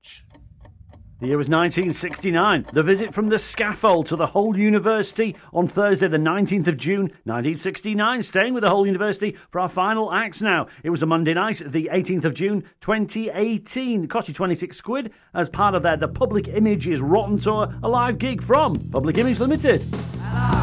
The year was 1969. The visit from the scaffold to the Hull University on Thursday, the 19th of June, 1969. Staying with the Hull University for our final acts now. It was a Monday night, the 18th of June, 2018. It cost you 26 quid as part of their The Public Image is Rotten tour, a live gig from Public Image Limited.